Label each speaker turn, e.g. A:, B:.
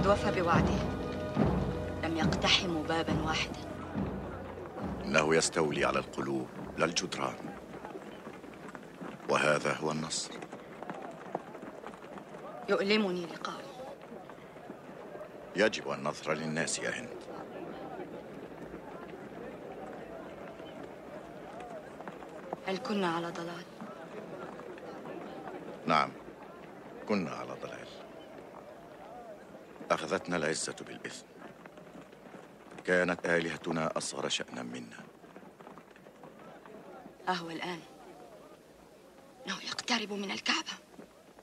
A: قد وفى بوعده. لم يقتحموا بابا واحدا.
B: إنه يستولي على القلوب لا الجدران، وهذا هو النصر.
A: يؤلمني لقاؤه.
B: يجب أن نظهر للناس يا هند.
A: هل كنا على ضلال؟
B: نعم، كنا على ضلال. أخذتنا العزة بالإثم. كانت آلهتنا أصغر شأنا منا.
A: هو الآن إنه يقترب من الكعبة.